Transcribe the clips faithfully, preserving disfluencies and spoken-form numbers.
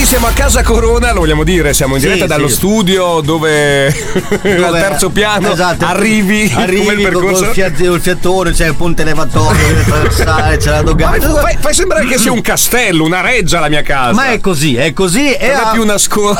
siamo a Casa Corona, lo vogliamo dire, siamo in diretta sì, dallo sì. studio dove, dove al terzo piano esatto, arrivi, arrivi il con il, fiat, il fiattone, c'è il ponte elevatorio, deve attraversare, c'è la dogana. Fai, fai sembrare che sia un castello, una reggia la mia casa. Ma è così, è così. Non e è ha... più una scuola.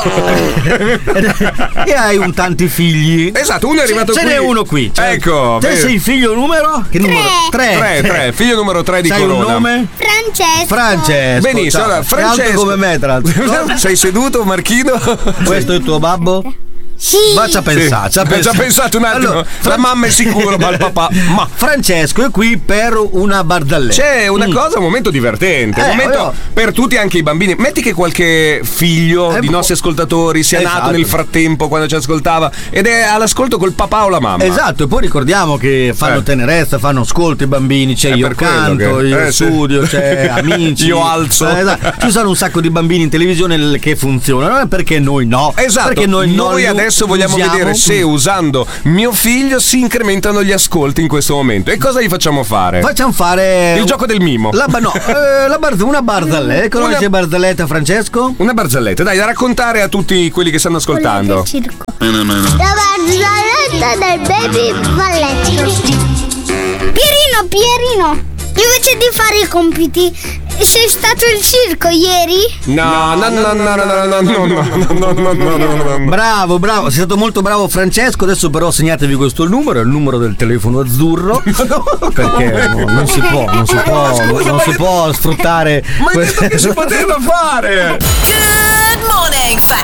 E hai un tanti figli. Esatto, uno è arrivato ce, qui. Ce n'è uno qui. Cioè, ecco. Te sei il figlio numero? Che tre. numero? Tre. Tre, tre. Figlio numero tre di Sai Corona. Un nome? Francesco. Francesco. Benissimo, allora, Francesco. come me, tra l'altro. Sei seduto, Marchino? Questo è il tuo babbo? Sì. Ma ci ha pensato, sì. ci ha pensato un attimo. Allora, la mamma è sicuro, ma il papà. Ma Francesco è qui per una barzelletta. C'è una mm. cosa, un momento divertente. Un eh, momento io... per tutti, anche i bambini. Metti che qualche figlio eh, di nostri ascoltatori sia esatto. nato nel frattempo quando ci ascoltava ed è all'ascolto col papà o la mamma. Esatto, e poi ricordiamo che fanno eh. tenerezza, fanno ascolto i bambini. C'è eh, io canto, che... io eh, studio, sì. c'è amici. Io alzo. Eh, esatto. Ci sono un sacco di bambini in televisione che funzionano, perché noi no. Esatto. Perché noi, noi non adesso vogliamo usiamo. vedere se usando mio figlio si incrementano gli ascolti in questo momento. E cosa gli facciamo fare? Facciamo fare il gioco del mimo. La, no, eh, la bar- una barzelletta. Conosci una barzelletta, Francesco? Una barzelletta, dai, da raccontare a tutti quelli che stanno ascoltando. La barzelletta del baby balletto. Pierino, Pierino, invece di fare i compiti, sei stato al circo ieri? No, no, no, no, no, no, no, no, no, no, no. Bravo, bravo, sei stato molto bravo Francesco. Adesso però segnatevi questo numero, è il numero del telefono azzurro. Perché no, non si può, non si può, non si può sfruttare. Ma hai detto che si poteva fare. Good morning,